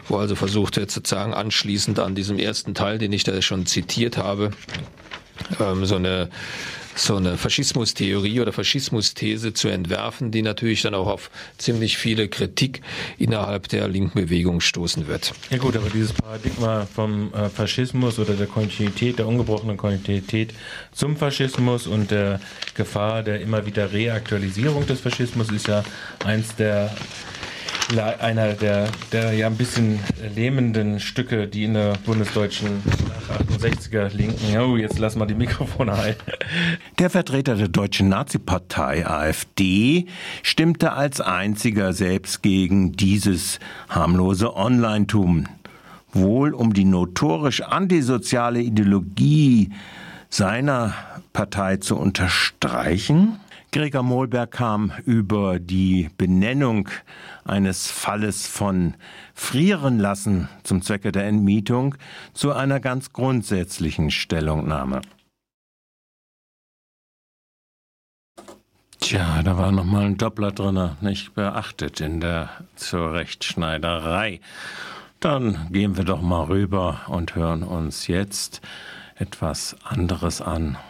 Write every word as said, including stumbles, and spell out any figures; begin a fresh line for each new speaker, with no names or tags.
wo also versucht wird, sozusagen anschließend an diesem ersten Teil, den ich da schon zitiert habe, ähm, so eine so eine Faschismustheorie oder Faschismusthese zu entwerfen, die natürlich dann auch auf ziemlich viele Kritik innerhalb der linken Bewegung stoßen wird.
Ja gut, aber dieses Paradigma vom äh, Faschismus oder der Kontinuität, der ungebrochenen Kontinuität zum Faschismus und der Gefahr der immer wieder Reaktualisierung des Faschismus ist ja eins der einer der, der ja ein bisschen lähmenden Stücke, die in der bundesdeutschen achtundsechziger Linken, oh, jetzt lass mal die Mikrofone ein.
Der Vertreter der deutschen Nazi-Partei AfD stimmte als einziger selbst gegen dieses harmlose Online-Tum. Wohl um die notorisch antisoziale Ideologie seiner Partei zu unterstreichen. Gregor Mohlberg kam über die Benennung eines Falles von frieren lassen zum Zwecke der Entmietung zu einer ganz grundsätzlichen Stellungnahme. Tja, da war nochmal ein Doppler drin, nicht beachtet in der Zurechtschneiderei. Dann gehen wir doch mal rüber und hören uns jetzt etwas anderes an.